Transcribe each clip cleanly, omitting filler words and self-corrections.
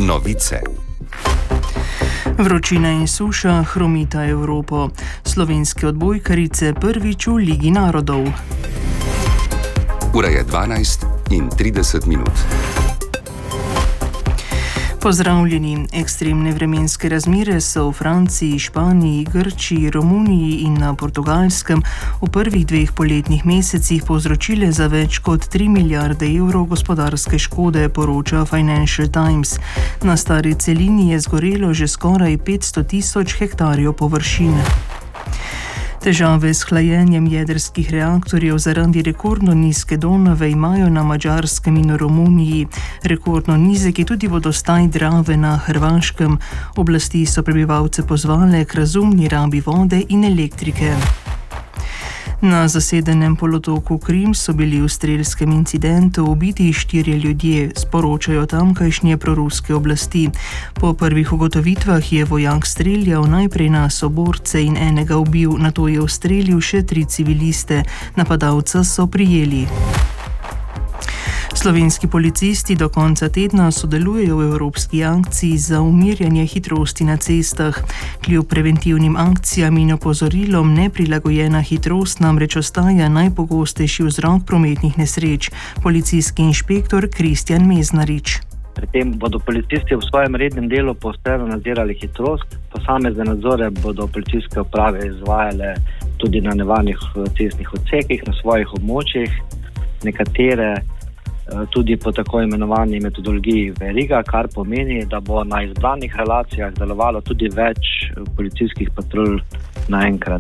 Novice. Vročina in suša hromita Evropo. Slovenske odbojkarice prvič v Ligi narodov. Ura je 12:30. Pozdravljeni. Ekstremne vremenske razmere so v Franciji, Španiji, Grčiji, Romuniji in na Portugalskem v prvih dveh poletnih mesecih povzročile za več kot 3 milijarde evrov gospodarske škode, poroča Financial Times. Na stari celini je zgorelo že skoraj 500 tisoč hektarjev površin. Težave s hlajenjem jedrskih reaktorjev zaradi rekordno nizke Donave imajo na Madžarskem in Romuniji. Rekordno nizek je tudi vodostaj Drave na Hrvaškem. Oblasti so prebivalce pozvale k razumni rabi vode in elektrike. Na zasedenem polotoku Krim so bili v strelskem incidentu ubiti 4 ljudje, sporočajo tamkajšnje proruske oblasti. Po prvih ugotovitvah je vojak streljal najprej na soborce in enega ubil, nato je ustrelil še 3 civiliste. Napadalca so prijeli. Slovenski policisti do konca tedna sodelujejo v evropski akciji za umirjanje hitrosti na cestah. Kljub preventivnim akcijam in opozorilom neprilagojena hitrost namreč ostaja najpogostejši vzrok prometnih nesreč. Policijski inšpektor Kristjan Meznarič. Pri tem bodo policisti v svojem rednem delu poostreno nadzirali hitrost. Posamezne nadzore bodo policijske uprave izvajale tudi na nevarnih cestnih odsekih na svojih območjih, nekatere tudi po tako imenovani metodologiji veriga, kar pomeni, da bo na izbranih relacijah delovalo tudi več policijskih patrulj naenkrat.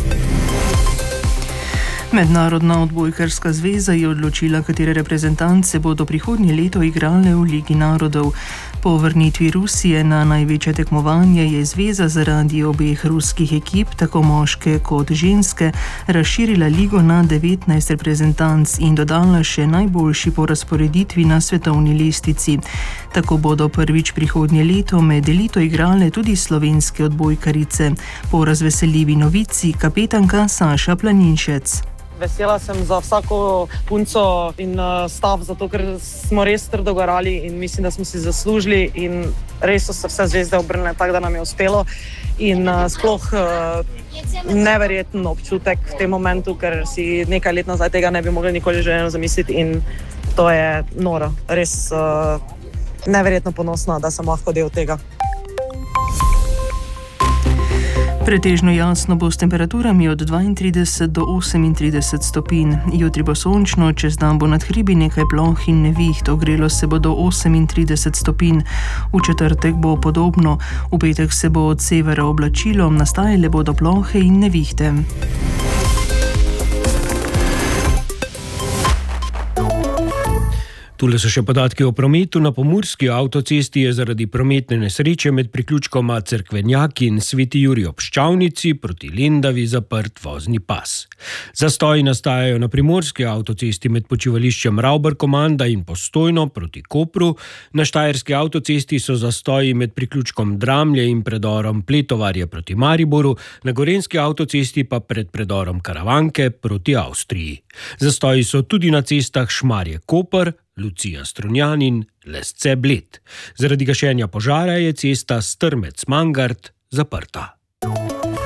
Mednarodna odbojkarska zveza je odločila, katere reprezentance bodo prihodnje leto igrale v Ligi narodov. Po vrnitvi Rusije na največje tekmovanje je zveza zaradi obeh ruskih ekip, tako moške kot ženske, razširila ligo na 19 reprezentanc in dodala še najboljši po razporeditvi na svetovni lestvici. Tako bodo prvič prihodnje leto med elito igrale tudi slovenske odbojkarice. Po razveseljivi novici kapetanka Saša Planinšec. Vesela sem za vsako punco in stav, zato ker smo res trdo garali in mislim, da smo si zaslužili in res so se vse zvezde obrnile tako, da nam je uspelo in sploh neverjeten občutek v tem momentu, ker si nekaj let nazaj tega ne bi mogli nikoli želeno zamisliti in to je noro. Res neverjetno ponosna, da sem lahko del tega. Pretežno jasno bo s temperaturami od 32 do 38 stopinj. Jutri bo sončno, čez dan bo nad hribi nekaj ploh in neviht, ogrelo se bo do 38 stopinj. V četrtek bo podobno, v petek se bo od severa oblačilo, nastajale bodo plohe in nevihte. Tule so še podatki o prometu. Na pomurski avtocesti je zaradi prometne nesreče med priključkoma Cerkvenjak in Sveti Jurij ob Ščavnici proti Lendavi zaprt vozni pas. Zastoji nastajajo na primorski avtocesti med počivališčem Ravbar-Komanda in Postojno proti Kopru. Na štajerski avtocesti so zastoji med priključkom Dramlje in predorom Pletovarje proti Mariboru, na gorenjski avtocesti pa pred predorom Karavanke proti Avstriji. Zastoji so tudi na cestah Šmarje-Koper, Lucija-Strunjan in Lesce-Bled. Zaradi gašenja požara je cesta Strmec-Mangart zaprta.